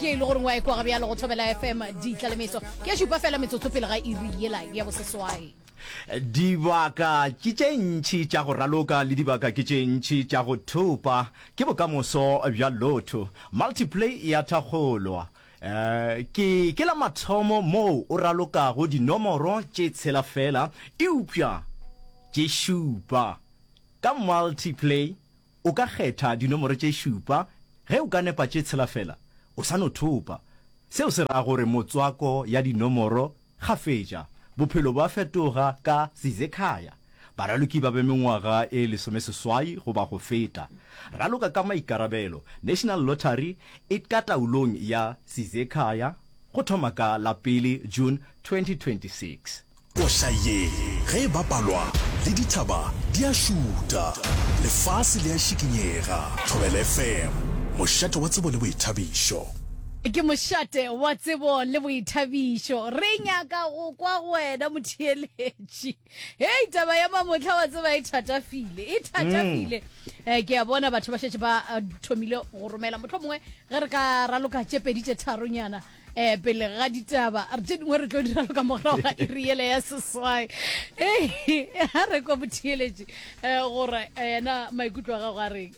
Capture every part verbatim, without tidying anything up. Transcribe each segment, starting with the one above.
ke ile gore ngwa e kwa ga bjalo go thobela F M di tlalemetso ke shupa fela metsotso pele ga iri yela ya boseswai dibaka ke tše ntšhi tša go raloka le dibaka ke tše ntšhi tša go thupa ke bokamoso bja lotho multiplay ya thakgolwa Uh, ke ke la mathomo mo o ralokago dinomoro tše tshela fela e upša tše šupa ka multiplay o ka kgetha dinomoro tše šupa ge o ka nepa tše tshela fela o sa no thupa seo se ra gore motswako ya dinomoro ga fetša bophelo ba fetoga ka Sizekhaya baraloki ba be mengwaga e lesomeseswai go ba go feta raloka ka maikarabelo National Lottery e ka taolong ya Sizekhaya go thoma ka la pele June twenty twenty-six Oshaye ge ba palwa le dithaba di a šuta lefase le a šikinyega Thobela F M mošate wa tsebo le boithabišo ke mošate wa tsebo le boithabišo re nyaka go kwa go wena motheeletši hei taba ya mamotla wa tseba e thatafile e thatafile eh ke a bona batho ba šetše ba thomile go romela motho mongwe ge re ka raloka tše pedi tše tharonyana eh pele ga ditaba re tše dingwe re tlo di raloka morago ga iri yela ya seswai eh ha re kwa motheeletši eh gore yena maikutlo a gago a reng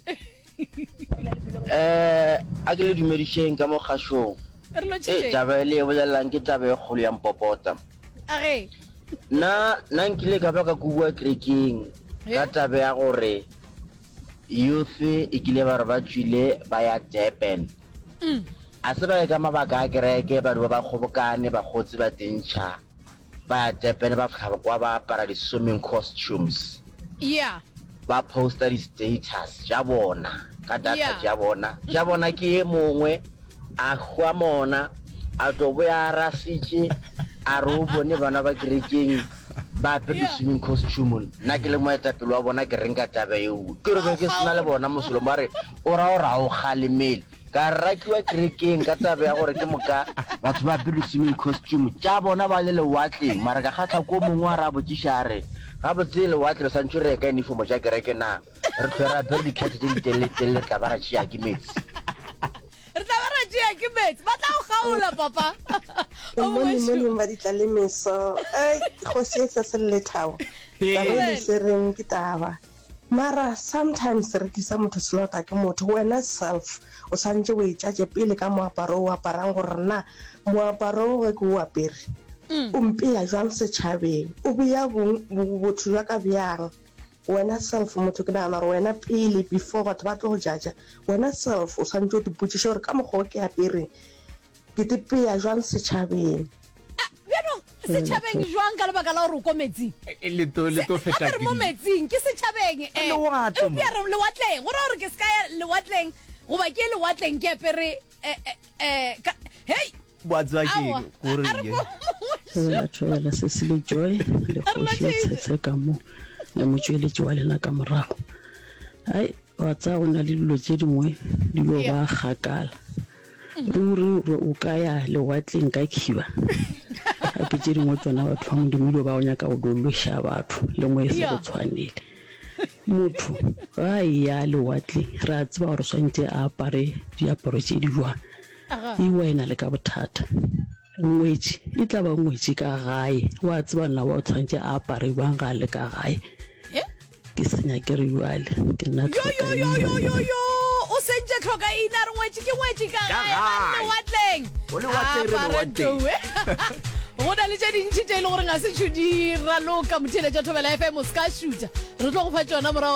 eh a ke le dumedišeng ka mo kgašong e taba le bolelang ke taba e kgolo ya Mpopota age na na nkile ka ba ka kubua kreking ka taba ya gore youth e kile ba re ba tswile ba ya Durban a se ba ka mabaka a kereke ba ba kgobokane ba gotse ba tentšha ba ya Durban ba fga kwa ba apara di swimming costumes yeah ba posta di status ja bona ka data ja bona ja bona ke e mongwe a hwa mona a to boya rasitse a robone bana ba kerekeng ba pe di swimming costume na ke le moetapelo wa bona ke renka taba eo ke re ke sena le bona mosolo mare ora ora o khalemele ka rakiwa kerekeng ka taba ya gore ke moka batho ba pe di swimming costume ja bona ba le le watleng mara ka khatla ko mongwe a ra botšishare ga botsele wa tle santse re ka uniform ja kereke na re tsera be di khate di tele tele ka bara tšia ke metsi re tla bara tšia ke metsi ba tla go gaola papa o mo mo ba di tlalemeso eh go se se se le thao ba le sereng ke taba mara sometimes re kisa motho slota ke motho wena self o santse o itšaje pele ka moaparo o aparang gore na moaparo o ke o apere umpia jwang setšhabeng o bia botho jwa ka bjang wena self motho ke nagana gore wena pele before batho ba tlo go jaja wena self o santse o dipotsiše gore ka mokgwa o ke apere ke tepea jwang setšhabeng bjano setšhabeng jwang ka lebaka la gore o ko metsing le to le to feta ke mo metsing ke setšhabeng eh lewatle o bjare lewatleng gore gore ke ska lewatleng goba ke lewatleng ke apere eh eh hey Wadzaki gore la tšwela se se le joy le go se ka mo le motsweletši wa lena ka morago ai wa tsa go na le dilo tše dingwe di lo ba gakala ruri o ka ya lewatleng ka khiba a ke tše dingwe tsona batho ba modimo ba o nyaka go dološa batho le ngwe se go tshwanele motho ga ya lewatleng ra tseba gore swantse a apare diaparo tše di jwang e wena le ka bothata ngwetši e tla ba ngwetši ka gae wa tseba nna wa o tshwantse a apare bang ga le ka gae ke senya ke re jwale ke nna yo yo yo yo yo o sentse tlhoka ina re ngwetši ke ngwetši ka gae lewatleng o lewatleng re lewatleng go na le tše dintšhi tše e le gore ga se tšho di raloka motheeletša Thobela F M o ska šuta re tlo go fa tšona morago